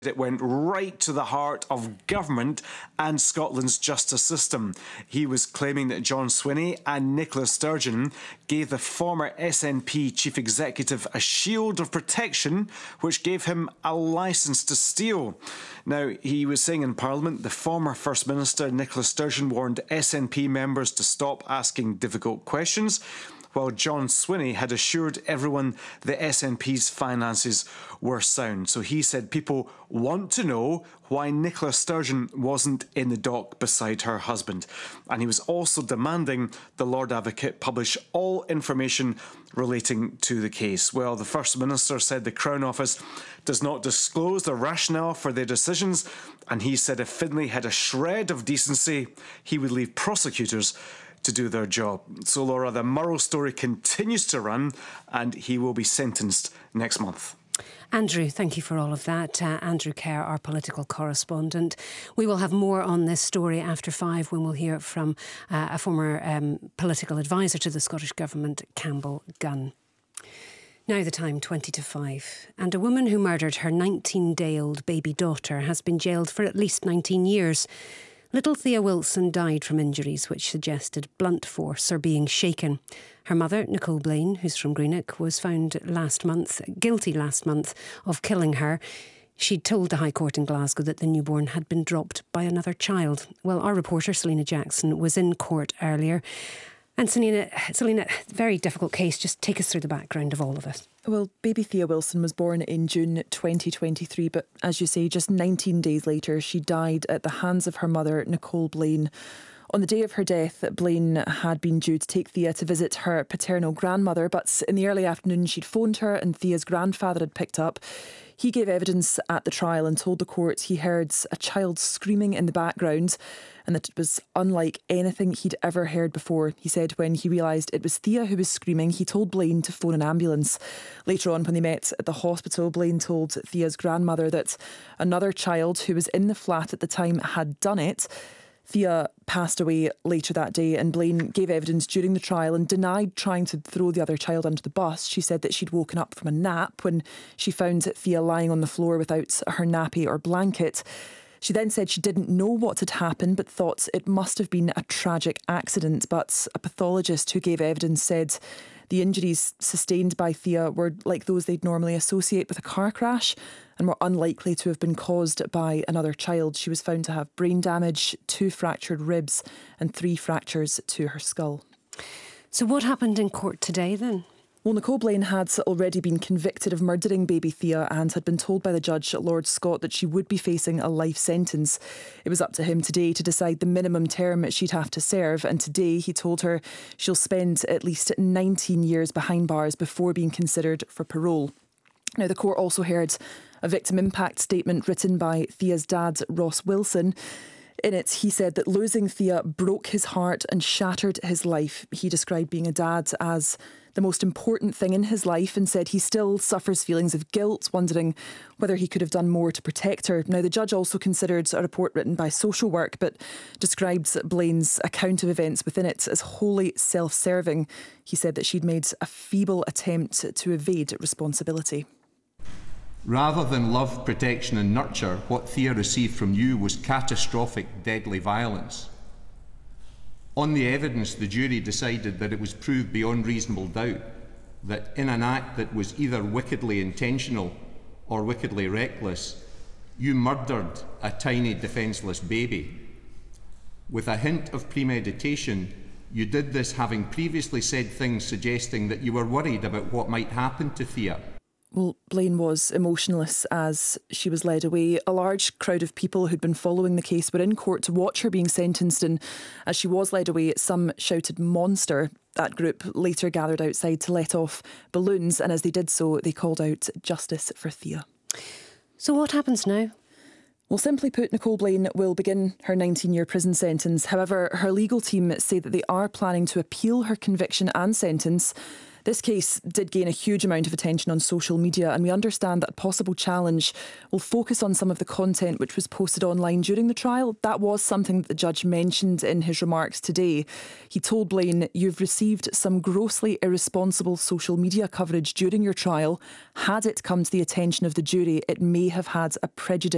It went right to the heart of government and Scotland's justice system. He was claiming that John Swinney and Nicola Sturgeon gave the former SNP chief executive a shield of protection which gave him a licence to steal. Now, he was saying in Parliament the former First Minister Nicola Sturgeon warned SNP members to stop asking difficult questions, while John Swinney had assured everyone the SNP's finances were sound. So he said people want to know why Nicola Sturgeon wasn't in the dock beside her husband. And he was also demanding the Lord Advocate publish all information relating to the case. Well, the First Minister said the Crown Office does not disclose the rationale for their decisions, and he said if Finlay had a shred of decency, he would leave prosecutors to do their job. So, Laura, the Murrow story continues to run and he will be sentenced next month. Andrew, thank you for all of that. Andrew Kerr, our political correspondent. We will have more on this story after 5 when we'll hear from a former political advisor to the Scottish Government, Campbell Gunn. Now the time, 20 to 5. And a woman who murdered her 19-day-old baby daughter has been jailed for at least 19 years. Little Thea Wilson died from injuries which suggested blunt force or being shaken. Her mother, Nicole Blaine, who's from Greenock, was found guilty last month of killing her. She'd told the High Court in Glasgow that the newborn had been dropped by another child. Well, our reporter, Selena Jackson, was in court earlier. And Selena, very difficult case. Just take us through the background of all of it. Well, baby Thea Wilson was born in June 2023, but as you say, just 19 days later, she died at the hands of her mother, Nicole Blaine. On the day of her death, Blaine had been due to take Thea to visit her paternal grandmother, but in the early afternoon she'd phoned her and Thea's grandfather had picked up. He gave evidence at the trial and told the court he heard a child screaming in the background and that it was unlike anything he'd ever heard before. He said when he realised it was Thea who was screaming, he told Blaine to phone an ambulance. Later on, when they met at the hospital, Blaine told Thea's grandmother that another child who was in the flat at the time had done it. Thea passed away later that day and Blaine gave evidence during the trial and denied trying to throw the other child under the bus. She said that she'd woken up from a nap when she found Thea lying on the floor without her nappy or blanket. She then said she didn't know what had happened but thought it must have been a tragic accident. But a pathologist who gave evidence said the injuries sustained by Thea were like those they'd normally associate with a car crash and were unlikely to have been caused by another child. She was found to have brain damage, 2 fractured ribs and 3 fractures to her skull. So what happened in court today then? Well, Nicole Blaine had already been convicted of murdering baby Thea and had been told by the judge, Lord Scott, that she would be facing a life sentence. It was up to him today to decide the minimum term she'd have to serve, and today he told her she'll spend at least 19 years behind bars before being considered for parole. Now, the court also heard a victim impact statement written by Thea's dad, Ross Wilson. In it, he said that losing Thea broke his heart and shattered his life. He described being a dad as the most important thing in his life and said he still suffers feelings of guilt, wondering whether he could have done more to protect her. Now, the judge also considered a report written by Social Work, but described Blaine's account of events within it as wholly self-serving. He said that she'd made a feeble attempt to evade responsibility. Rather than love, protection and nurture, what Thea received from you was catastrophic, deadly violence. On the evidence, the jury decided that it was proved beyond reasonable doubt that in an act that was either wickedly intentional or wickedly reckless, you murdered a tiny defenceless baby. With a hint of premeditation, you did this having previously said things suggesting that you were worried about what might happen to Thea. Well, Blaine was emotionless as she was led away. A large crowd of people who'd been following the case were in court to watch her being sentenced, and as she was led away, some shouted "monster." That group later gathered outside to let off balloons, and as they did so, they called out justice for Thea. So what happens now? Well, simply put, Nicole Blaine will begin her 19-year prison sentence. However, her legal team say that they are planning to appeal her conviction and sentence. This case did gain a huge amount of attention on social media, and we understand that a possible challenge will focus on some of the content which was posted online during the trial. That was something that the judge mentioned in his remarks today. He told Blaine, "You've received some grossly irresponsible social media coverage during your trial. Had it come to the attention of the jury, it may have had a prejudicial